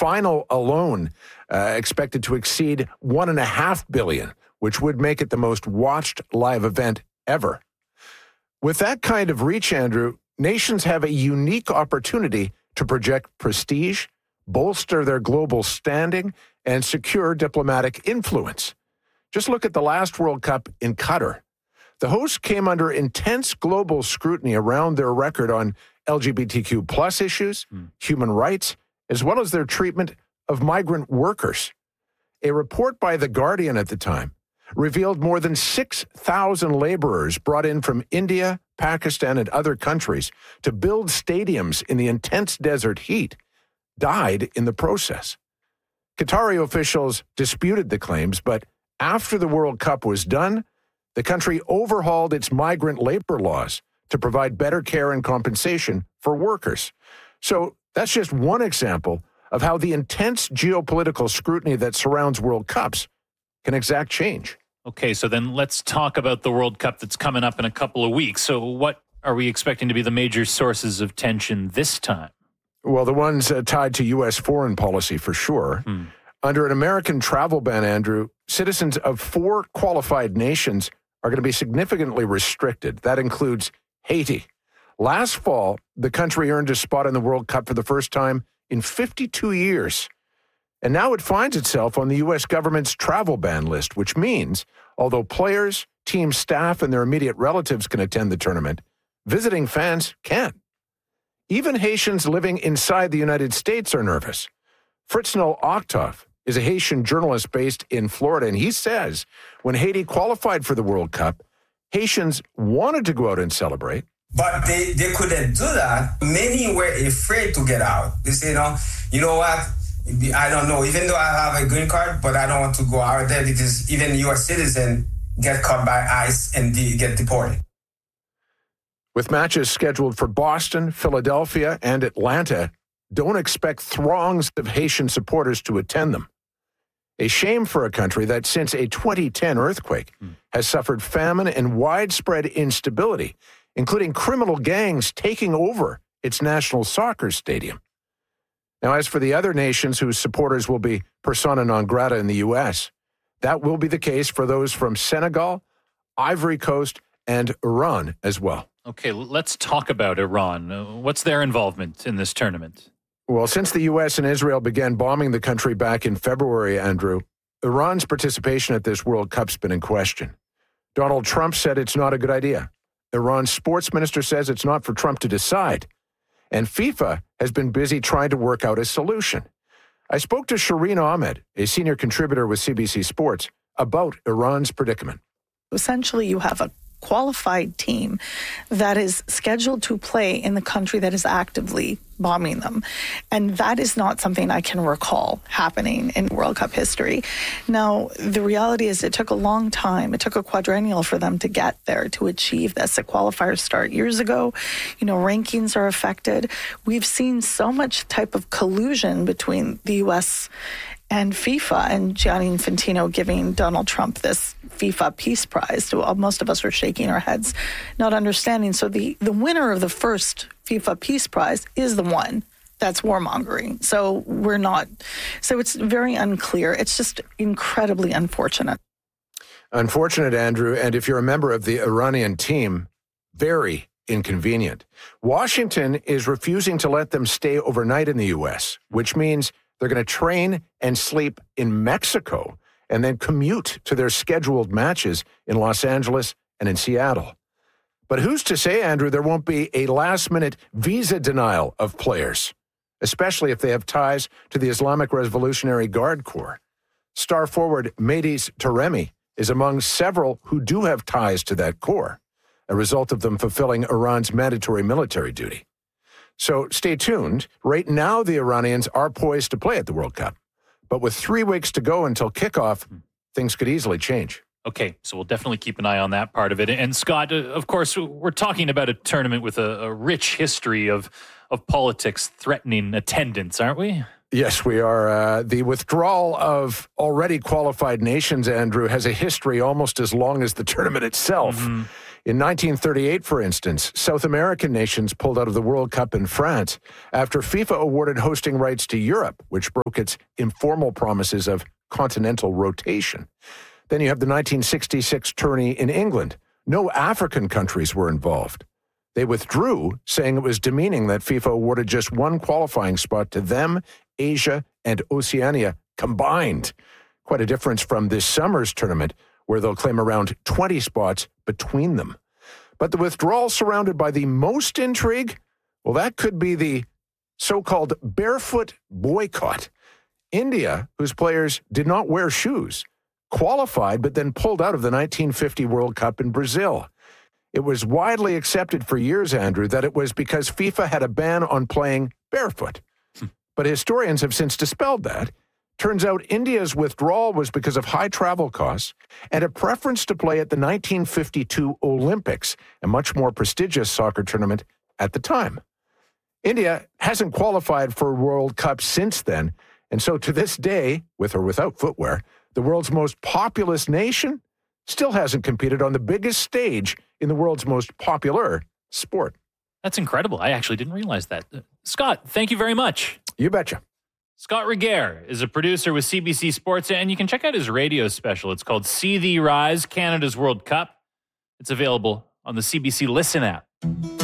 final alone expected to exceed $1.5 billion, which would make it the most watched live event ever. With that kind of reach, Andrew, nations have a unique opportunity to project prestige, bolster their global standing, and secure diplomatic influence. Just look at the last World Cup in Qatar. The hosts came under intense global scrutiny around their record on LGBTQ plus issues, human rights, as well as their treatment of migrant workers. A report by The Guardian at the time revealed more than 6,000 laborers brought in from India, Pakistan, and other countries to build stadiums in the intense desert heat died in the process. Qatari officials disputed the claims, but after the World Cup was done, the country overhauled its migrant labor laws to provide better care and compensation for workers. So that's just one example of how the intense geopolitical scrutiny that surrounds World Cups can exact change. Okay, so then let's talk about the World Cup that's coming up in a couple of weeks. So what are we expecting to be the major sources of tension this time? Well, the ones tied to U.S. foreign policy for sure. Under an American travel ban, Andrew, citizens of 4 qualified nations are going to be significantly restricted. That includes Haiti. Last fall, the country earned a spot in the World Cup for the first time in 52 years. And now it finds itself on the U.S. government's travel ban list, which means, although players, team staff, and their immediate relatives can attend the tournament, visiting fans can't. Even Haitians living inside the United States are nervous. Fritznel Octave is a Haitian journalist based in Florida, and he says when Haiti qualified for the World Cup, Haitians wanted to go out and celebrate. But they couldn't do that. Many were afraid to get out. They say, you know what? I don't know. Even though I have a green card, but I don't want to go out there because even U.S. citizens get caught by ICE and get deported. With matches scheduled for Boston, Philadelphia, and Atlanta, don't expect throngs of Haitian supporters to attend them. A shame for a country that since a 2010 earthquake has suffered famine and widespread instability, including criminal gangs taking over its national soccer stadium. Now, as for the other nations whose supporters will be persona non grata in the U.S., that will be the case for those from Senegal, Ivory Coast, and Iran as well. Okay, let's talk about Iran. What's their involvement in this tournament? Well, since the U.S. and Israel began bombing the country back in February, Andrew, Iran's participation at this World Cup's been in question. Donald Trump said it's not a good idea. Iran's sports minister says it's not for Trump to decide. And FIFA has been busy trying to work out a solution. I spoke to Shireen Ahmed, a senior contributor with CBC Sports, about Iran's predicament. Essentially, you have a qualified team that is scheduled to play in the country that is actively bombing them. And that is not something I can recall happening in World Cup history. Now, the reality is it took a long time. It took a quadrennial for them to get there, to achieve this. The qualifiers start years ago. Rankings are affected. We've seen so much type of collusion between the U.S. and FIFA, and Gianni Infantino giving Donald Trump this FIFA Peace Prize. So most of us are shaking our heads, not understanding. So the winner of the first FIFA Peace Prize is the one that's warmongering. So so it's very unclear. It's just incredibly unfortunate. Unfortunate, Andrew. And if you're a member of the Iranian team, very inconvenient. Washington is refusing to let them stay overnight in the U.S., which means they're going to train and sleep in Mexico and then commute to their scheduled matches in Los Angeles and in Seattle. But who's to say, Andrew, there won't be a last-minute visa denial of players, especially if they have ties to the Islamic Revolutionary Guard Corps. Star forward Mehdi Taremi is among several who do have ties to that corps, a result of them fulfilling Iran's mandatory military duty. So stay tuned. Right now, the Iranians are poised to play at the World Cup. But with 3 weeks to go until kickoff, things could easily change. Okay, so we'll definitely keep an eye on that part of it. And Scott, of course, we're talking about a tournament with a rich history of politics threatening attendance, aren't we? Yes, we are. The withdrawal of already qualified nations, Andrew, has a history almost as long as the tournament itself. In 1938, for instance, South American nations pulled out of the World Cup in France after FIFA awarded hosting rights to Europe, which broke its informal promises of continental rotation. Then you have the 1966 tourney in England. No African countries were involved. They withdrew, saying it was demeaning that FIFA awarded just one qualifying spot to them, Asia, and Oceania combined. Quite a difference from this summer's tournament, where they'll claim around 20 spots between them. But the withdrawal surrounded by the most intrigue, well, that could be the so-called barefoot boycott. India, whose players did not wear shoes, qualified but then pulled out of the 1950 World Cup in Brazil. It was widely accepted for years, Andrew, that it was because FIFA had a ban on playing barefoot. But historians have since dispelled that. Turns out India's withdrawal was because of high travel costs and a preference to play at the 1952 Olympics, a much more prestigious soccer tournament at the time. India hasn't qualified for a World Cup since then, and so to this day, with or without footwear, the world's most populous nation still hasn't competed on the biggest stage in the world's most popular sport. That's incredible. I actually didn't realize that. Scott, thank you very much. You betcha. Scott Regehr is a producer with CBC Sports, and you can check out his radio special. It's called See Thee Rise, Canada's World Cup. It's available on the CBC Listen app.